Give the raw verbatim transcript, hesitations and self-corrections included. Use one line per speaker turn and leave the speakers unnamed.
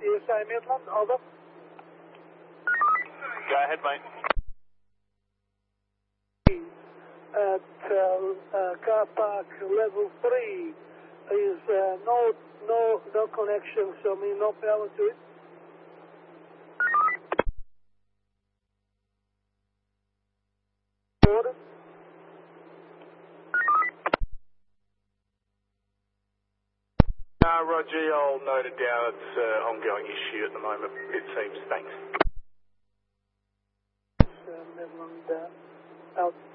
C S I Midland, over.
Go ahead, mate.
At uh, uh, car park level three is uh, no no no connection, so I mean no power to it. Order.
Uh, Roger, I'll note it down. It's an uh, ongoing issue at the moment, it seems. Thanks.
Uh, Midland uh, out.